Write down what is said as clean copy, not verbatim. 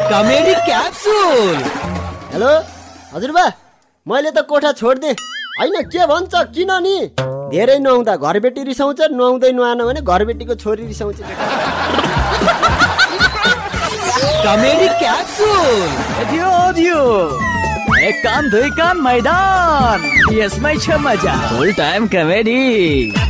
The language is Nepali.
Comedy capsule. हेलो हजुरबा, मैले त कोठा छोड्दिएँ होइन, के भन्छ किन नि? धेरै नुहाउँदा घरबेटी रिसाउँछ, नुहाउँदै नुहाएन भने घरबेटीको छोरी रिसाउँछ। Comedy capsule. एक कान दुई कान मैदान, यसमै छ मजा। फुल टाइम कमेडी।